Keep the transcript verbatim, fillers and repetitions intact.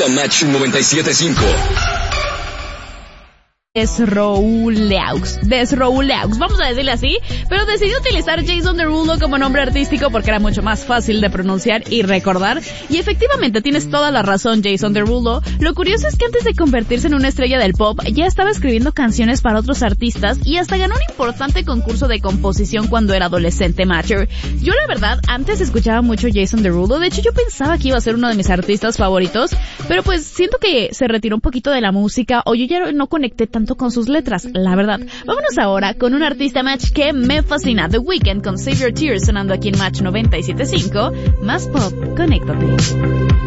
Match noventa y siete punto cinco. Desrouleaux, Desrouleaux, vamos a decirle así, pero decidió utilizar Jason Derulo como nombre artístico porque era mucho más fácil de pronunciar y recordar, y efectivamente tienes toda la razón, Jason Derulo. Lo curioso es que antes de convertirse en una estrella del pop, ya estaba escribiendo canciones para otros artistas y hasta ganó un importante concurso de composición cuando era adolescente mature. Yo la verdad, antes escuchaba mucho Jason Derulo, de hecho yo pensaba que iba a ser uno de mis artistas favoritos, pero pues siento que se retiró un poquito de la música o yo ya no conecté tanto con sus letras, la verdad. Vámonos ahora con un artista Match que me fascina, The Weeknd con Save Your Tears, sonando aquí en Match noventa y siete punto cinco, más pop, conéctate.